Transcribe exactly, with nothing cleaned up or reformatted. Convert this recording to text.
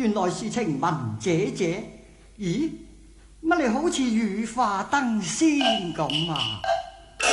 原來是晴雯姐姐。咦，乜你好似羽化登仙咁啊？